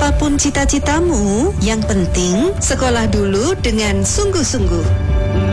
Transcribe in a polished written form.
Apapun cita-citamu, yang penting sekolah dulu dengan sungguh-sungguh.